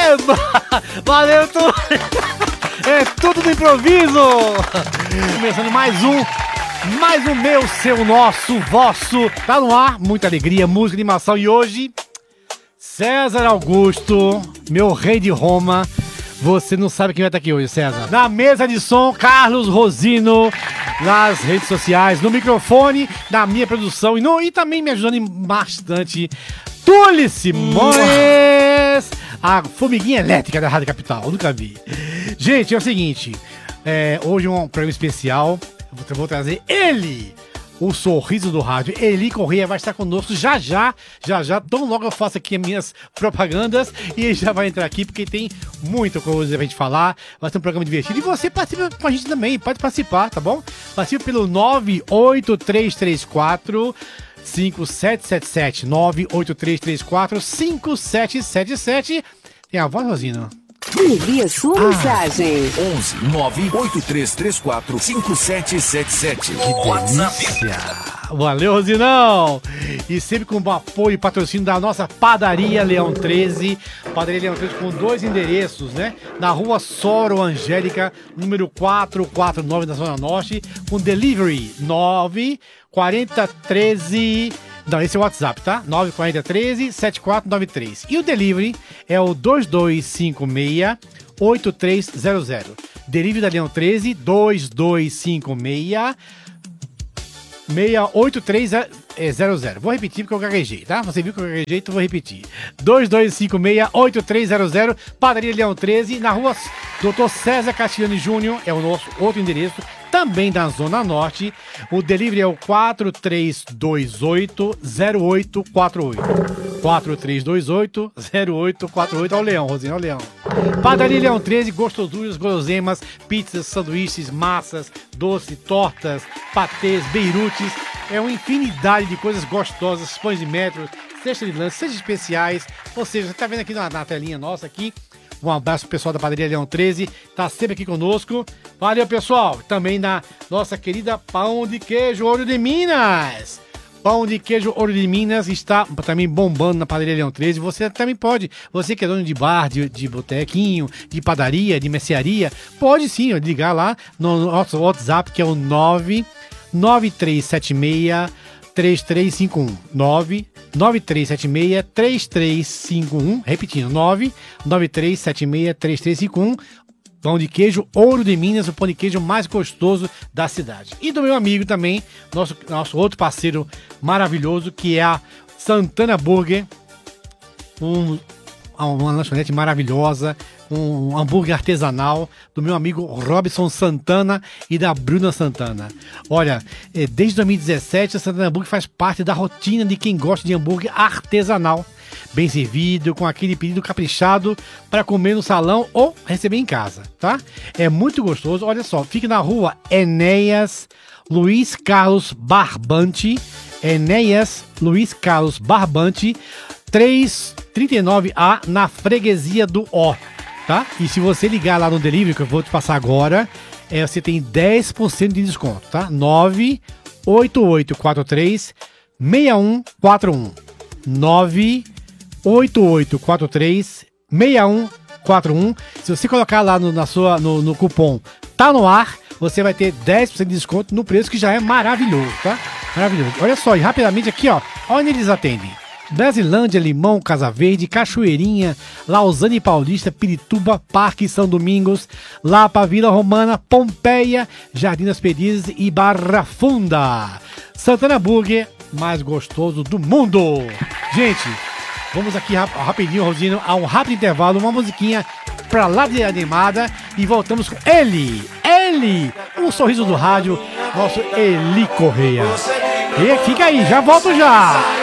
Valeu tudo! É tudo no improviso! Começando mais um meu, seu, nosso, vosso. Tá no ar, muita alegria, música, animação. E hoje, César Augusto, meu rei de Roma. Você não sabe quem vai estar aqui hoje, César. Na mesa de som, Carlos Rosino. Nas redes sociais, no microfone, na minha produção e também me ajudando bastante, Tule Simões, a formiguinha elétrica da Rádio Capital, eu nunca vi. Gente, é o seguinte, hoje é um programa especial, eu vou trazer ele, o sorriso do rádio, Eli Correia vai estar conosco já, tão logo eu faço aqui as minhas propagandas e ele já vai entrar aqui porque tem muita coisa pra gente falar, vai ser um programa divertido e você participa com a gente também, pode participar, tá bom? Participa pelo 98334 5777, 98334 5777. Tem a voz, Rosina? Envie a sua mensagem. 11 98334 5777. Que delícia! Valeu, Rosinão! E sempre com o apoio e patrocínio da nossa Padaria Leão 13. Padaria Leão 13 com 2 endereços, né? Na rua Soro Angélica, número 449, na Zona Norte. Com delivery 94013... Não, esse é o WhatsApp, tá? 94013-7493. E o delivery é o 2256-8300. Delivery da Leão 13, 2256-8300. Vou repetir porque eu gaguejei, tá? Você viu que eu gaguejei, então vou repetir. 2256-8300, Padaria Leão 13, na rua Dr. César Castilhano Júnior, é o nosso outro endereço, também da Zona Norte. O delivery é o 4328-0848. 4328-0848. Olha o Leão, Rosinha, olha o Leão. Padaria Leão 13, gostosuras, guloseimas, pizzas, sanduíches, massas, doces, tortas, patês, beirutes. É uma infinidade de coisas gostosas, pães de metro, cesta de lanche, cestas especiais. Ou seja, você tá vendo aqui na telinha nossa aqui. Um abraço pro pessoal da Padaria Leão 13, tá sempre aqui conosco. Valeu, pessoal. Também na nossa querida Pão de Queijo Ouro de Minas. Pão de Queijo Ouro de Minas está também bombando na Padaria Leão 13. Você também pode, você que é dono de bar, de botequinho, de padaria, de mercearia, pode sim ligar lá no nosso WhatsApp, que é o 99376-3351. 99376-3351. Repetindo, 99376-3351. Pão de queijo Ouro de Minas, o pão de queijo mais gostoso da cidade. E do meu amigo também, nosso outro parceiro maravilhoso, que é a Santana Burger. Uma lanchonete maravilhosa, um hambúrguer artesanal do meu amigo Robson Santana e da Bruna Santana. Olha, desde 2017 a Santana Hambúrguer faz parte da rotina de quem gosta de hambúrguer artesanal, bem servido, com aquele pedido caprichado para comer no salão ou receber em casa, tá? É muito gostoso, olha só, fica na rua Enéas Luiz Carlos Barbante, Enéas Luiz Carlos Barbante, 339A, na freguesia do Ó, tá? E se você ligar lá no delivery, que eu vou te passar agora, você tem 10% de desconto, tá? 98843-6141. 98843-6141. Se você colocar lá no cupom Tá No Ar, você vai ter 10% de desconto no preço, que já é maravilhoso, tá? Maravilhoso. Olha só, e rapidamente aqui, ó, onde eles atendem. Brasilândia, Limão, Casa Verde, Cachoeirinha, Lausanne Paulista, Pirituba, Parque São Domingos, Lapa, Vila Romana, Pompeia, Jardim das Perdizes e Barra Funda. Santana Burger, mais gostoso do mundo. Gente, vamos aqui rapidinho, Rosino, a um rápido intervalo, uma musiquinha pra lá de animada e voltamos com ele, o sorriso do rádio, nosso Eli Correia. E fica aí, já volto já.